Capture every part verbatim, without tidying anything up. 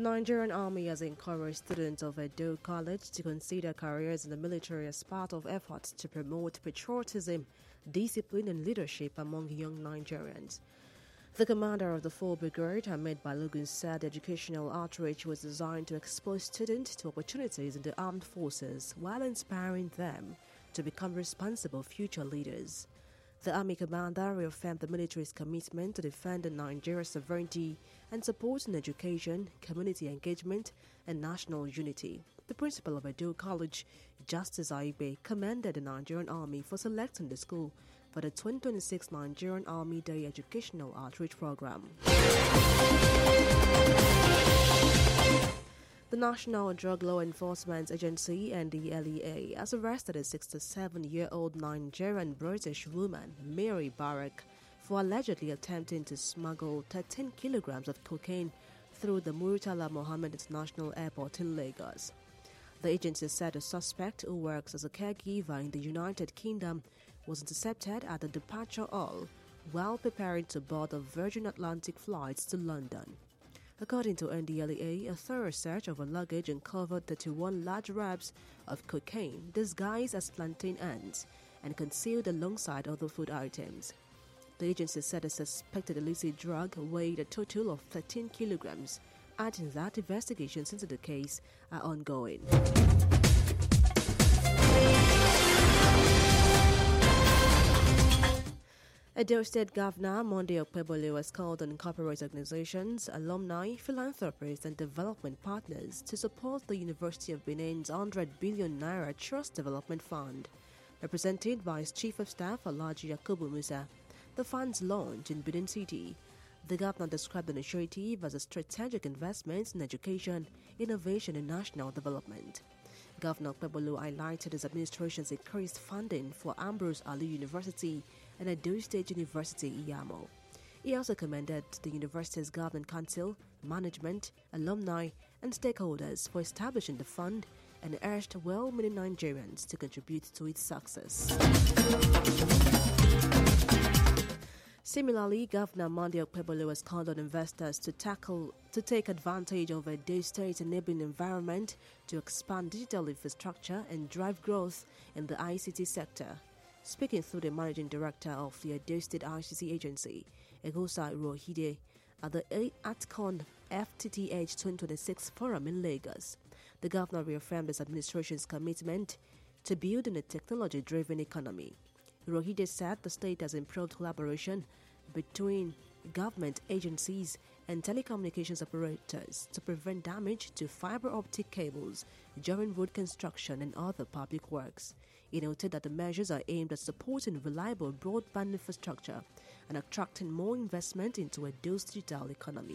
The Nigerian Army has encouraged students of Edo College to consider careers in the military as part of efforts to promote patriotism, discipline, and leadership among young Nigerians. The commander of the fourth Brigade, Ahmed Balogun, said the educational outreach was designed to expose students to opportunities in the armed forces while inspiring them to become responsible future leaders. The Army commander reaffirmed the military's commitment to defending Nigeria's sovereignty and supporting education, community engagement, and national unity. The principal of Edo College, Justice Aibe, commended the Nigerian Army for selecting the school for the twenty twenty-six Nigerian Army Day Educational Outreach Program. The National Drug Law Enforcement Agency, N D L E A, has arrested a sixty-seven-year-old Nigerian-British woman, Mary Barak, for allegedly attempting to smuggle thirteen kilograms of cocaine through the Murtala Mohammed International Airport in Lagos. The agency said a suspect who works as a caregiver in the United Kingdom was intercepted at the departure hall while preparing to board the Virgin Atlantic flights to London. According to N D L E A, a thorough search of her luggage uncovered thirty-one large wraps of cocaine disguised as plantain ends and concealed alongside other food items. The agency said the suspected illicit drug weighed a total of thirteen kilograms, adding that investigations into the case are ongoing. Edo State Governor Monday Okpebholo has called on corporate organizations, alumni, philanthropists, and development partners to support the University of Benin's one hundred billion naira Trust Development Fund. Represented by its Chief of Staff, Alhaji Yakubu Musa, the fund's launch in Benin City. The governor described the initiative as a strategic investment in education, innovation, and national development. Governor Okpebholo highlighted his administration's increased funding for Ambrose Ali University and Edo State University, Iyamo. He also commended the university's governing council, management, alumni, and stakeholders for establishing the fund and urged well-meaning Nigerians to contribute to its success. Similarly, Governor Monday Okpebholo has called on investors to tackle to take advantage of Edo State's enabling environment to expand digital infrastructure and drive growth in the I C T sector. Speaking through the managing director of the Edo State I C T agency, Egosa Rohide, at the ATCON F T T H twenty twenty-six forum in Lagos, the governor reaffirmed his administration's commitment to building a technology-driven economy. Rohide said the state has improved collaboration between government agencies and telecommunications operators to prevent damage to fiber optic cables during road construction and other public works. He noted that the measures are aimed at supporting reliable broadband infrastructure and attracting more investment into Edo's digital economy.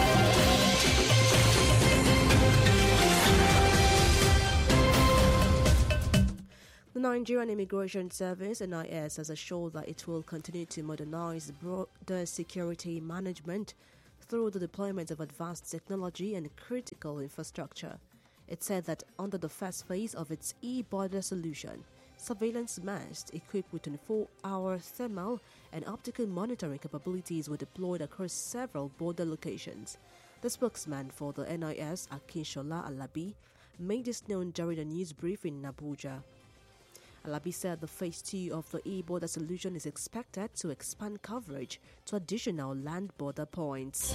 The Nigerian Immigration Service, N I S, has assured that it will continue to modernize border security management through the deployment of advanced technology and critical infrastructure. It said that under the first phase of its e-border solution, surveillance masts equipped with twenty-four hour thermal and optical monitoring capabilities were deployed across several border locations. The spokesman for the N I S, Akinshola Alabi, made this known during a news briefing in Abuja. Alabi said the phase two of the e-border solution is expected to expand coverage to additional land border points.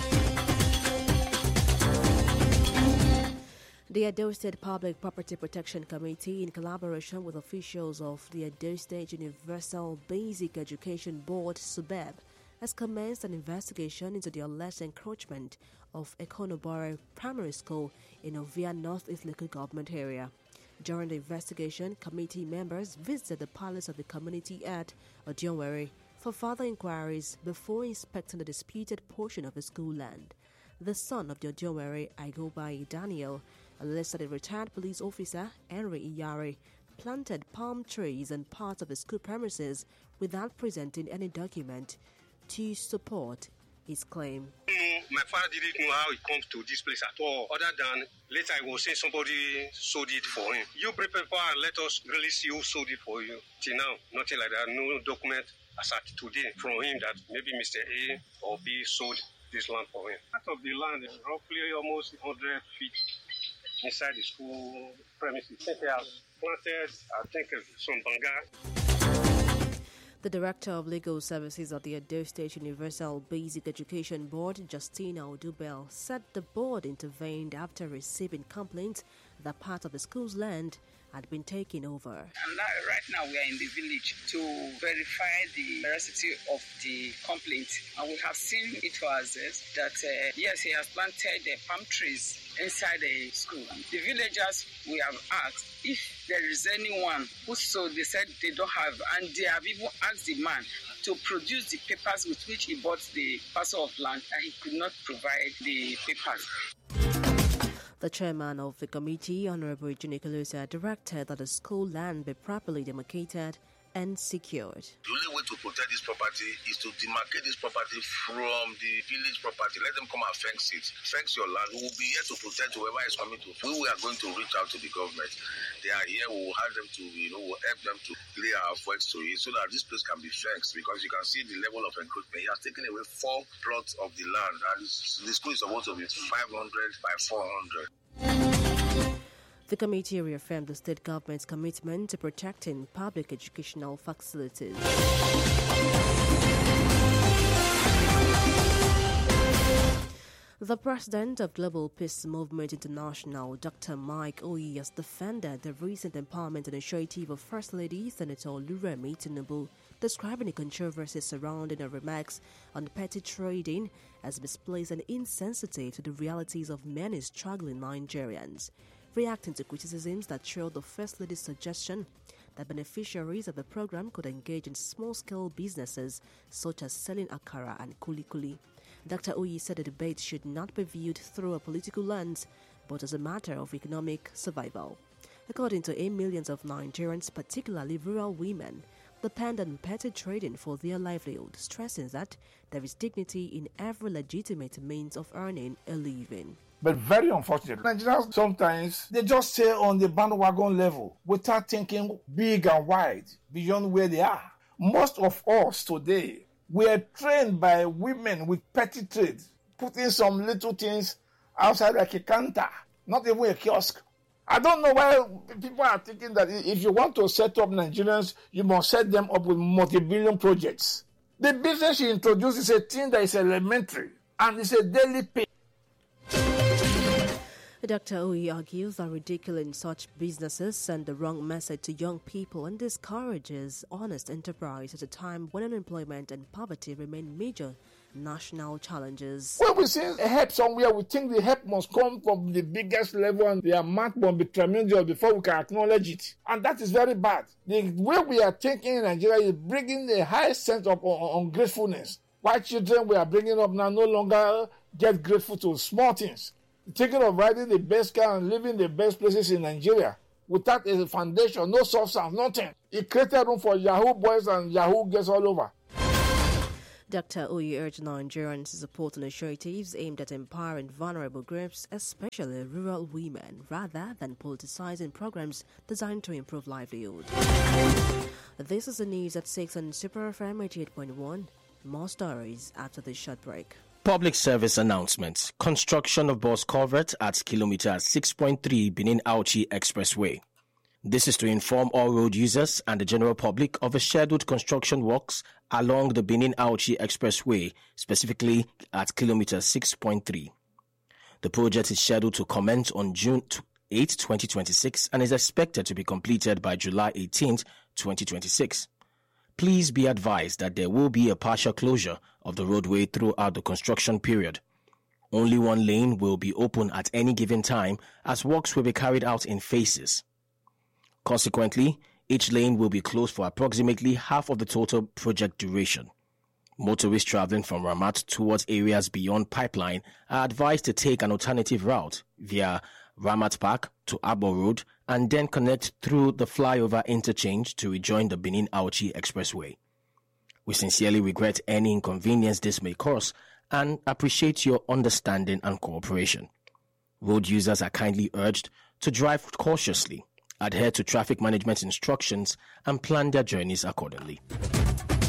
The Edo State Public Property Protection Committee, in collaboration with officials of the Edo State Universal Basic Education Board, SUBEB, has commenced an investigation into the alleged encroachment of Ekonobore Primary School in Ovia North-East Local Government area. During the investigation, committee members visited the palace of the community at Odionwere for further inquiries before inspecting the disputed portion of the school land. The son of the Odionwere, Aigobai Daniel, alleged that a retired police officer, Henry Iyare, planted palm trees on parts of the school premises without presenting any document to support his claim. My father didn't know how it comes to this place at all, other than later I was saying somebody sold it for him. You bring paper and let us release you who sold it for you. Till now, nothing like that. No document as at today from him that maybe Mister A or B sold this land for him. Part of the land is roughly almost one hundred feet inside the school premises. I think he has planted, I think, some banga. The Director of Legal Services at the Edo State Universal Basic Education Board, Justina Odubel, said the board intervened after receiving complaints that part of the school's land had been taken over. And now, right now we are in the village to verify the veracity of the complaint. And we have seen it was that, uh, yes, he has planted uh, palm trees inside the school. The villagers, we have asked if there is anyone who sold. They said they don't have, and they have even asked the man to produce the papers with which he bought the parcel of land, and he could not provide the papers. The chairman of the committee, Honorable Junikalusa, directed that the school land be properly demarcated and secured. The only way to protect this property is to demarcate this property from the village property. Let them come and fence it. Fence your land. We will be here to protect whoever is coming to. We are going to reach out to the government. They are here. We will have them to, you know, we'll help them to lay our voice to it so that this place can be fenced, because you can see the level of encroachment. He has taken away four plots of the land, and the school is supposed to be five hundred by four hundred. The committee reaffirmed the state government's commitment to protecting public educational facilities. The president of Global Peace Movement International, Doctor Mike Oyi, has defended the recent empowerment initiative of First Lady Senator Oluremi Tinubu, describing the controversy surrounding her remarks on petty trading as misplaced and insensitive to the realities of many struggling Nigerians. Reacting to criticisms that trailed the First Lady's suggestion that beneficiaries of the program could engage in small-scale businesses such as selling akara and kuli-kuli, Doctor Oyi said the debate should not be viewed through a political lens, but as a matter of economic survival. According to eight millions of Nigerians, particularly rural women, depend on petty trading for their livelihood, stressing that there is dignity in every legitimate means of earning a living. But very unfortunate, Nigerians sometimes, they just stay on the bandwagon level without thinking big and wide beyond where they are. Most of us today, we are trained by women with petty trade, putting some little things outside like a counter, not even a kiosk. I don't know why people are thinking that if you want to set up Nigerians, you must set them up with multi-billion projects. The business you introduce is a thing that is elementary, and it's a daily pay. Doctor Oyi argues that ridiculing such businesses send the wrong message to young people and discourages honest enterprise at a time when unemployment and poverty remain major national challenges. When we see help somewhere, we think the help must come from the biggest level and the amount must be tremendous before we can acknowledge it. And that is very bad. The way we are thinking in Nigeria is bringing a high sense of ungratefulness. White children we are bringing up now no longer get grateful to small things. Thinking of riding the best car and living the best places in Nigeria without a foundation, no substance, nothing. It created room for Yahoo boys and Yahoo girls all over. Doctor Oyi urged Nigerians to support initiatives aimed at empowering vulnerable groups, especially rural women, rather than politicizing programs designed to improve livelihood. This is the news at six on Super F M eighty-eight point one. More stories after this short break. Public service announcements. Construction of bus culvert at kilometer six point three Benin Auchi Expressway. This is to inform all road users and the general public of the scheduled construction works along the Benin Auchi Expressway, specifically at kilometer six point three. The project is scheduled to commence on June eighth, twenty twenty-six and is expected to be completed by July eighteenth, twenty twenty-six. Please be advised that there will be a partial closure of the roadway throughout the construction period. Only one lane will be open at any given time as works will be carried out in phases. Consequently, each lane will be closed for approximately half of the total project duration. Motorists traveling from Ramat towards areas beyond Pipeline are advised to take an alternative route via Ramat Park to Abo Road and then connect through the flyover interchange to rejoin the Benin Auchi Expressway. We sincerely regret any inconvenience this may cause and appreciate your understanding and cooperation. Road users are kindly urged to drive cautiously, adhere to traffic management instructions, and plan their journeys accordingly.